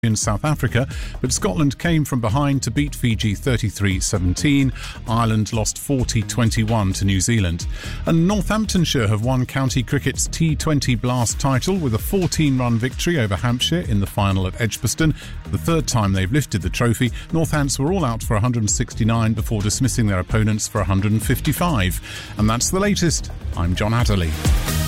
in South Africa, but Scotland came from behind to beat Fiji 33-17. Ireland lost 40-21 to New Zealand. And Northamptonshire have won county cricket's T20 Blast title with a 14-run victory over Hampshire in the final at Edgbaston. The third time they've lifted the trophy, Northants were all out for 169 before dismissing their opponents for 155. And that's the latest. I'm John Hatterley.